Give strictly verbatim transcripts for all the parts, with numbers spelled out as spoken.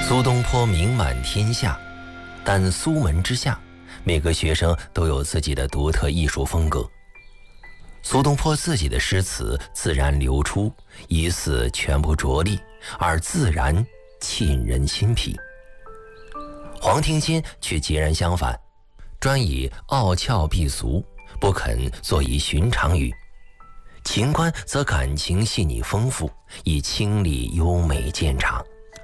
苏东坡名满天下，但苏门之下，每个学生都有自己的独特艺术风格。苏东坡自己的诗词自然流出，一似全不着力，而自然沁人心脾。黄庭坚却截然相反，专以傲俏避俗，不肯作以寻常语。秦观则感情细腻丰富，以清丽优美见长。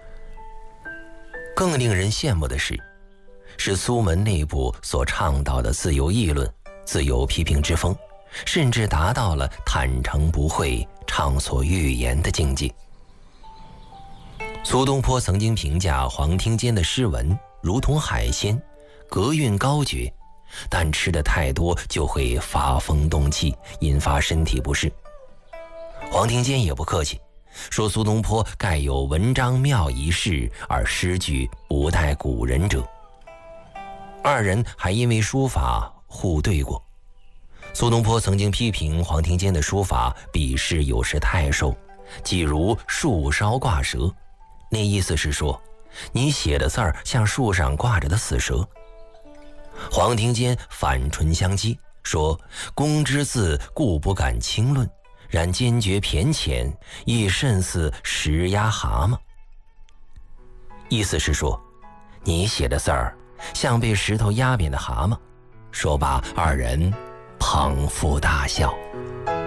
更令人羡慕的是，是苏门内部所倡导的自由议论、自由批评之风，甚至达到了坦诚不讳、畅所欲言的境界。苏东坡曾经评价黄庭坚的诗文如同海鲜，格韵高绝，但吃的太多就会发疯动气，引发身体不适。黄庭坚也不客气，说苏东坡盖有文章妙一事，而诗句不待古人者。二人还因为书法互对过。苏东坡曾经批评黄庭坚的书法笔势有时太瘦，即如树梢挂蛇，那意思是说你写的字儿像树上挂着的死蛇。黄庭坚反唇相讥，说公之字故不敢轻论，然坚决骈浅，亦甚似石压蛤蟆。意思是说你写的字儿像被石头压扁的蛤蟆。说罢，二人捧腹大笑。